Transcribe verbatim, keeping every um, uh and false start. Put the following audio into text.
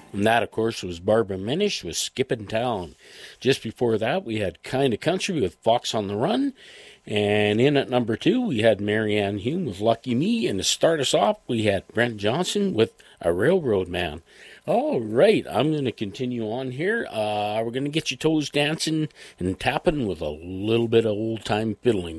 And that, of course, was Barbara Minish with Skippin' Town. Just before that, we had Kinda Country with Fox on the Run. And in at number two, we had Marianne Hume with Lucky Me. And to start us off, we had Brent Johnson with A Railroad Man. All right, I'm going to continue on here. Uh, we're going to get your toes dancing and tapping with a little bit of old-time fiddling.